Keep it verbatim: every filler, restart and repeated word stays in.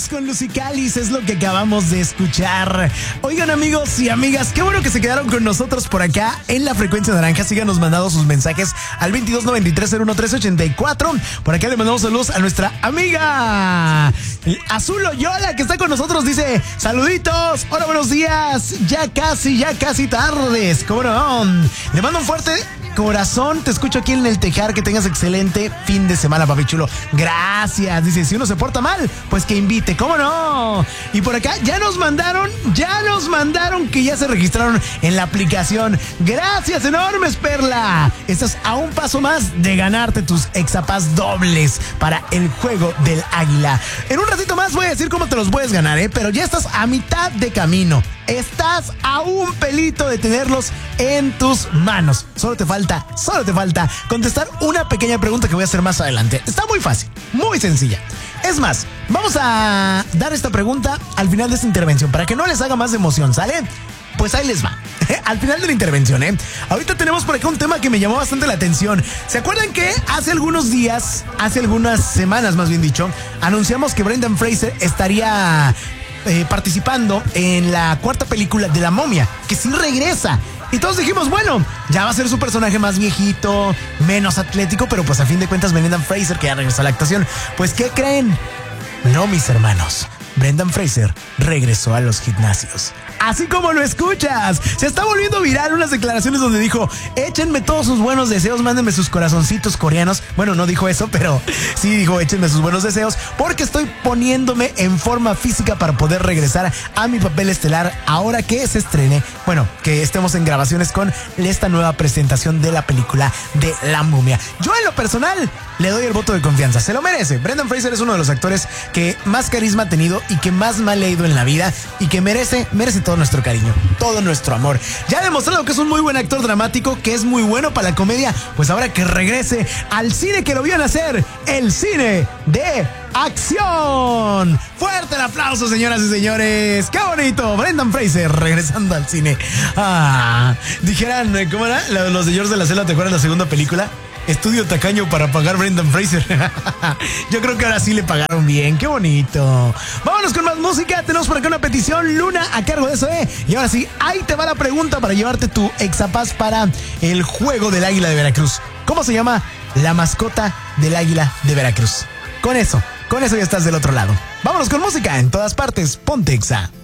Vámonos con Lusicalis, es lo que acabamos de escuchar. Oigan, amigos y amigas, qué bueno que se quedaron con nosotros por acá en la frecuencia naranja. Síganos mandando sus mensajes al veintidós noventa y tres cero uno tres ochenta y cuatro. Por acá le mandamos saludos a nuestra amiga Azul Oyola, que está con nosotros. Dice, saluditos, hola, buenos días. Ya casi, ya casi tardes. ¿Cómo no? Le mando un fuerte corazón, te escucho aquí en el Tejar. Que tengas excelente fin de semana, papi chulo. Gracias. Dice, si uno se porta mal, pues que invite, ¿cómo no? Y por acá ya nos mandaron, ya nos mandaron que ya se registraron en la aplicación. Gracias enormes, Perla. Estás a un paso más de ganarte tus exapas dobles para el juego del águila. En un ratito más voy a decir cómo te los puedes ganar, ¿eh? Pero ya estás a mitad de camino. Estás a un pelito de tenerlos en tus manos. Solo te falta, solo te falta contestar una pequeña pregunta que voy a hacer más adelante. Está muy fácil, muy sencilla. Es más, vamos a dar esta pregunta al final de esta intervención para que no les haga más emoción, ¿sale? Pues ahí les va. Al final de la intervención, ¿eh? Ahorita tenemos por acá un tema que me llamó bastante la atención. ¿Se acuerdan que hace algunos días, hace algunas semanas más bien dicho, anunciamos que Brendan Fraser estaría eh, participando en la cuarta película de La Momia, que sí regresa? Y todos dijimos, bueno, ya va a ser su personaje más viejito, menos atlético, pero pues a fin de cuentas Brendan Fraser, que ya regresó a la actuación. Pues, ¿qué creen? No, mis hermanos. Brendan Fraser regresó a los gimnasios. Así como lo escuchas. Se está volviendo viral unas declaraciones donde dijo, échenme todos sus buenos deseos, mándenme sus corazoncitos coreanos. Bueno, no dijo eso, pero sí dijo, échenme sus buenos deseos, porque estoy poniéndome en forma física para poder regresar a mi papel estelar ahora que se estrene, bueno, que estemos en grabaciones con esta nueva presentación de la película de La Momia. Yo en lo personal le doy el voto de confianza, se lo merece. Brendan Fraser es uno de los actores que más carisma ha tenido y que más me ha leído en la vida y que merece, merece todo nuestro cariño, todo nuestro amor. Ya ha demostrado que es un muy buen actor dramático, que es muy bueno para la comedia. Pues ahora que regrese al cine que lo vio nacer, el cine de acción. Fuerte el aplauso, señoras y señores. ¡Qué bonito! Brendan Fraser regresando al cine. Ah, dijeran, ¿cómo era? Los de George de la Selva, ¿te acuerdas la segunda película? Estudio tacaño para pagar Brendan Fraser. Yo creo que ahora sí le pagaron bien. ¡Qué bonito! Vámonos con más música. Tenemos por acá una petición, Luna, a cargo de eso, ¿eh? Y ahora sí, ahí te va la pregunta para llevarte tu exapaz para el juego del águila de Veracruz. ¿Cómo se llama la mascota del águila de Veracruz? Con eso, con eso ya estás del otro lado. Vámonos con música en todas partes. Ponte Exa.